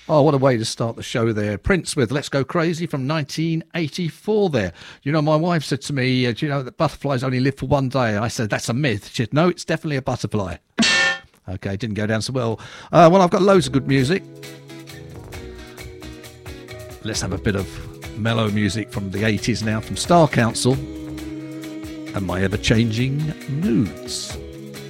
Oh, what a way to start the show there. Prince with Let's Go Crazy from 1984 there. You know, my wife said to me, do you know that butterflies only live for one day? I said, that's a myth. She said, no, it's definitely a butterfly. Okay, didn't go down so well. Well, I've got loads of good music. Let's have a bit of mellow music from the 80s now, from Star Council and My Ever-Changing Moods.